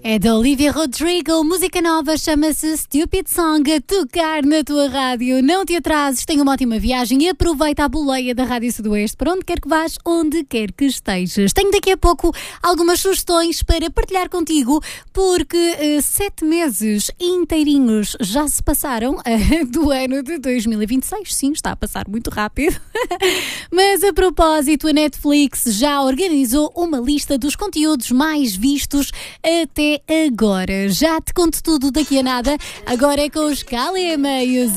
É da Olivia Rodrigo, música nova, chama-se Stupid Song, a tocar na tua rádio. Não te atrases, tenha uma ótima viagem e aproveita a boleia da Rádio Sudoeste para onde quer que vás, onde quer que estejas. Tenho daqui a pouco algumas sugestões para partilhar contigo, porque 7 meses inteirinhos já se passaram do ano de 2026. Sim, está a passar muito rápido. Mas a propósito, a Netflix já organizou uma lista dos conteúdos mais vistos até agora. Já te conto tudo daqui a nada. Agora é com os Kalema e os